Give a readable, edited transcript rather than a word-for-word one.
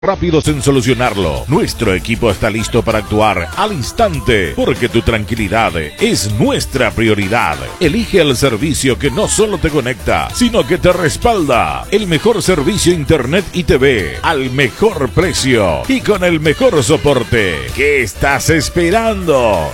rápidos en solucionarlo. Nuestro equipo está listo para actuar al instante, porque tu tranquilidad es nuestra prioridad. Elige el servicio que no solo te conecta, sino que te respalda. El mejor servicio internet y TV, al mejor precio y con el mejor soporte. ¿Qué estás esperando?